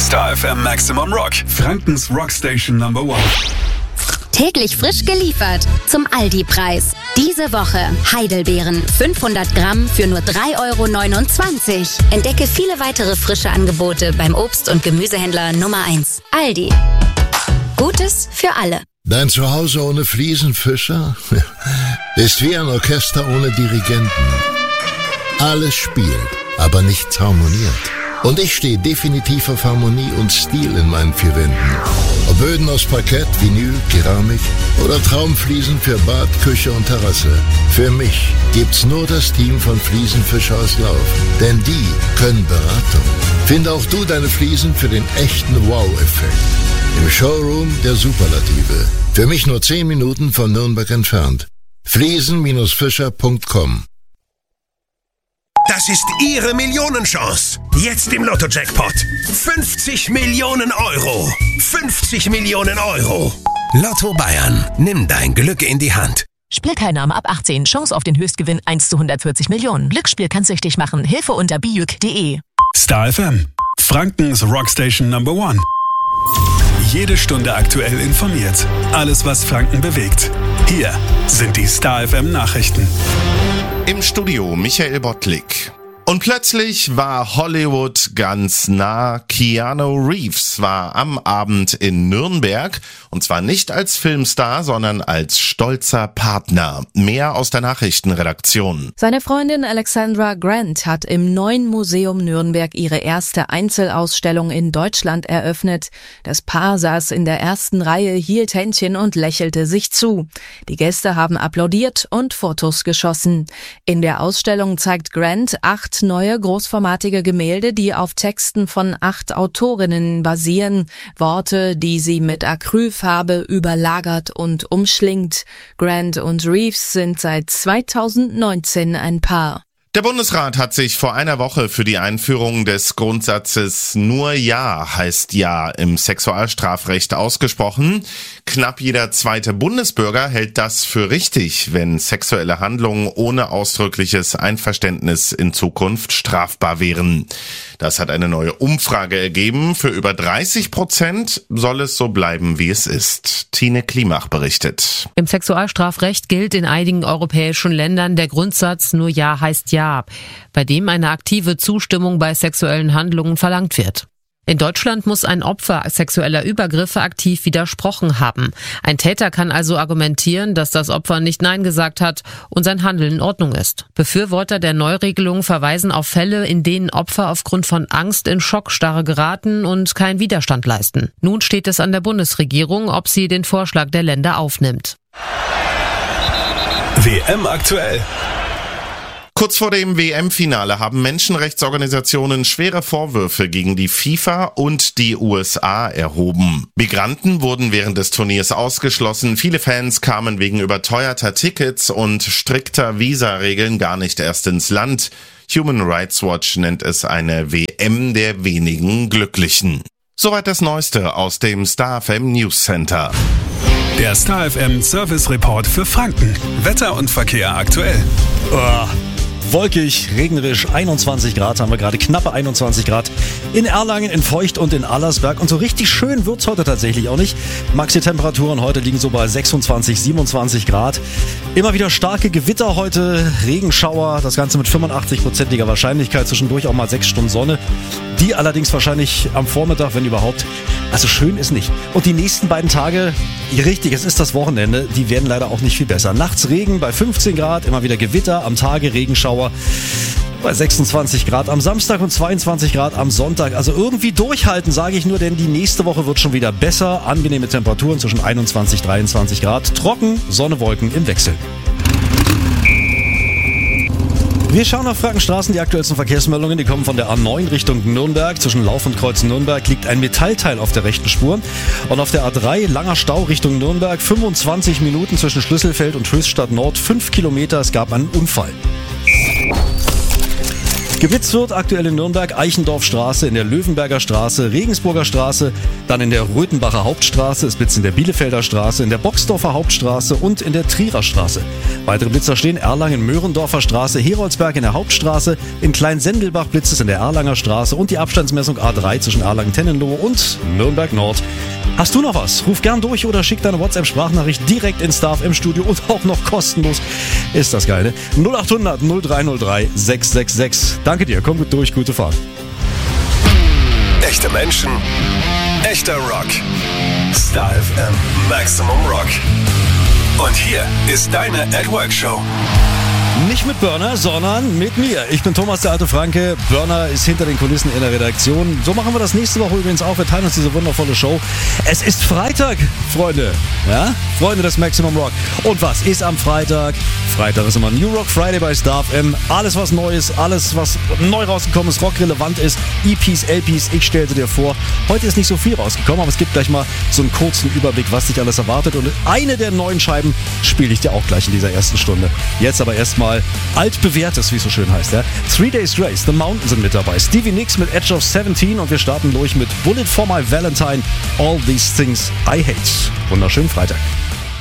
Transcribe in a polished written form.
Star FM Maximum Rock. Frankens Rockstation Number 1. Täglich frisch geliefert zum Aldi-Preis. Diese Woche Heidelbeeren 500 Gramm für nur 3,29 €. Entdecke viele weitere frische Angebote beim Obst- und Gemüsehändler Nummer 1. Aldi. Gutes für alle. Dein Zuhause ohne Fliesenfischer ist wie ein Orchester ohne Dirigenten. Alles spielt, aber nichts harmoniert. Und ich stehe definitiv auf Harmonie und Stil in meinen 4 Wänden. Ob Böden aus Parkett, Vinyl, Keramik oder Traumfliesen für Bad, Küche und Terrasse. Für mich gibt's nur das Team von Fliesenfischer aus Lauf. Denn die können Beratung. Finde auch du deine Fliesen für den echten Wow-Effekt. Im Showroom der Superlative. Für mich nur 10 Minuten von Nürnberg entfernt. Fliesen-fischer.com. Das ist Ihre Millionenchance. Jetzt im Lotto-Jackpot. 50 Millionen Euro. 50 Millionen Euro. Lotto Bayern. Nimm dein Glück in die Hand. Spielteilnahme ab 18. Chance auf den Höchstgewinn 1 zu 140 Millionen. Glücksspiel kann süchtig machen. Hilfe unter bijuk.de. Star FM. Frankens Rockstation Number 1. Jede Stunde aktuell informiert. Alles, was Franken bewegt. Hier sind die Star FM Nachrichten. Im Studio Michael Bottlik. Und plötzlich war Hollywood ganz nah. Keanu Reeves war am Abend in Nürnberg. Und zwar nicht als Filmstar, sondern als stolzer Partner. Mehr aus der Nachrichtenredaktion. Seine Freundin Alexandra Grant hat im Neuen Museum Nürnberg ihre erste Einzelausstellung in Deutschland eröffnet. Das Paar saß in der ersten Reihe, hielt Händchen und lächelte sich zu. Die Gäste haben applaudiert und Fotos geschossen. In der Ausstellung zeigt Grant 8 neue großformatige Gemälde, die auf Texten von 8 Autorinnen basieren. Worte, die sie mit Acrylfarbe überlagert und umschlingt. Grant und Reeves sind seit 2019 ein Paar. Der Bundesrat hat sich vor einer Woche für die Einführung des Grundsatzes nur Ja heißt Ja im Sexualstrafrecht ausgesprochen. Knapp jeder zweite Bundesbürger hält das für richtig, wenn sexuelle Handlungen ohne ausdrückliches Einverständnis in Zukunft strafbar wären. Das hat eine neue Umfrage ergeben. Für über 30% soll es so bleiben, wie es ist. Tine Klimach berichtet. Im Sexualstrafrecht gilt in einigen europäischen Ländern der Grundsatz nur Ja heißt Ja, bei dem eine aktive Zustimmung bei sexuellen Handlungen verlangt wird. In Deutschland muss ein Opfer sexueller Übergriffe aktiv widersprochen haben. Ein Täter kann also argumentieren, dass das Opfer nicht Nein gesagt hat und sein Handeln in Ordnung ist. Befürworter der Neuregelung verweisen auf Fälle, in denen Opfer aufgrund von Angst in Schockstarre geraten und keinen Widerstand leisten. Nun steht es an der Bundesregierung, ob sie den Vorschlag der Länder aufnimmt. WM aktuell. Kurz vor dem WM-Finale haben Menschenrechtsorganisationen schwere Vorwürfe gegen die FIFA und die USA erhoben. Migranten wurden während des Turniers ausgeschlossen. Viele Fans kamen wegen überteuerter Tickets und strikter Visa-Regeln gar nicht erst ins Land. Human Rights Watch nennt es eine WM der wenigen Glücklichen. Soweit das Neueste aus dem Star FM News Center. Der Star FM Service Report für Franken. Wetter und Verkehr aktuell. Wolkig, regnerisch, 21 Grad haben wir gerade, knappe 21 Grad in Erlangen, in Feucht und in Allersberg. Und so richtig schön wird's heute tatsächlich auch nicht. Maxi-Temperaturen heute liegen so bei 26, 27 Grad. Immer wieder starke Gewitter heute, Regenschauer, das Ganze mit 85%iger Wahrscheinlichkeit, zwischendurch auch mal 6 Stunden Sonne. Die allerdings wahrscheinlich am Vormittag, wenn überhaupt. Also schön ist nicht. Und die nächsten beiden Tage, richtig, es ist das Wochenende, die werden leider auch nicht viel besser. Nachts Regen bei 15 Grad, immer wieder Gewitter, am Tage Regenschauer bei 26 Grad am Samstag und 22 Grad am Sonntag. Also irgendwie durchhalten, sage ich nur, denn die nächste Woche wird schon wieder besser. Angenehme Temperaturen zwischen 21 und 23 Grad. Trocken, Sonne, Wolken im Wechsel. Wir schauen auf Frankenstraßen, die aktuellsten Verkehrsmeldungen, die kommen von der A9 Richtung Nürnberg. Zwischen Lauf und Kreuz Nürnberg liegt ein Metallteil auf der rechten Spur. Und auf der A3 langer Stau Richtung Nürnberg, 25 Minuten zwischen Schlüsselfeld und Höchstadt Nord, 5 Kilometer, es gab einen Unfall. Geblitzt wird aktuell in Nürnberg, Eichendorfstraße, in der Löwenberger Straße, Regensburger Straße, dann in der Röthenbacher Hauptstraße, es blitzt in der Bielefelder Straße, in der Boxdorfer Hauptstraße und in der Trierer Straße. Weitere Blitzer stehen Erlangen, Möhrendorfer Straße, Heroldsberg in der Hauptstraße, in Kleinsendelbach blitzt es in der Erlanger Straße und die Abstandsmessung A3 zwischen Erlangen-Tennenlohe und Nürnberg Nord. Hast du noch was? Ruf gern durch oder schick deine WhatsApp-Sprachnachricht direkt ins Star FM Studio und auch noch kostenlos. Ist das geil, ne? 0800 0303 666. Danke dir, komm gut durch, gute Fahrt. Echte Menschen, echter Rock. Star FM Maximum Rock. Und hier ist deine At-Work-Show. Nicht mit Burner, sondern mit mir. Ich bin Thomas, der alte Franke. Burner ist hinter den Kulissen in der Redaktion. So machen wir das nächste Woche übrigens auch. Wir teilen uns diese wundervolle Show. Es ist Freitag, Freunde. Ja? Freunde des Maximum Rock. Und was ist am Freitag? Freitag ist immer New Rock Friday bei Star FM. Alles, was neu ist, alles, was neu rausgekommen ist, rockrelevant ist. EPs, LPs, ich stellte dir vor. Heute ist nicht so viel rausgekommen, aber es gibt gleich mal so einen kurzen Überblick, was dich alles erwartet. Und eine der neuen Scheiben spiele ich dir auch gleich in dieser ersten Stunde. Jetzt aber erstmal altbewährtes, wie es so schön heißt. Ja? 3 Days Grace, The Mountain sind mit dabei. Stevie Nicks mit Edge of 17 und wir starten durch mit Bullet for My Valentine, All These Things I Hate. Wunderschönen Freitag.